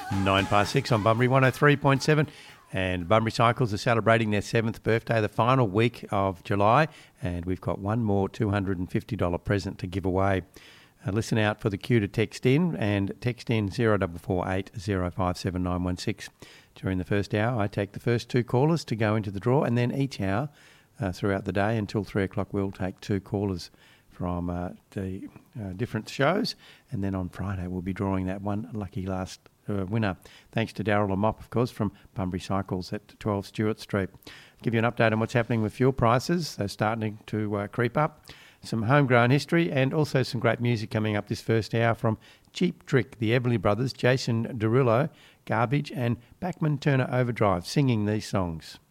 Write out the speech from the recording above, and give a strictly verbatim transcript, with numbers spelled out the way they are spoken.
Nine past six on Bunbury one oh three point seven, and Bunbury Cycles are celebrating their seventh birthday, the final week of July, and we've got one more two hundred fifty dollars present to give away. Uh, listen out for the cue to text in, and text in zero four four eight zero five seven nine one six. During the first hour, I take the first two callers to go into the draw, and then each hour uh, throughout the day until three o'clock we'll take two callers from uh, the uh, different shows, and then on Friday we'll be drawing that one lucky last uh, winner. Thanks to Daryl and Mop, of course, from Bunbury Cycles at twelve Stewart Street. Give you an update on what's happening with fuel prices. They're starting to uh, creep up. Some homegrown history and also some great music coming up this first hour from Cheap Trick, the Everly Brothers, Jason Derulo, Garbage and Backman Turner Overdrive singing these songs.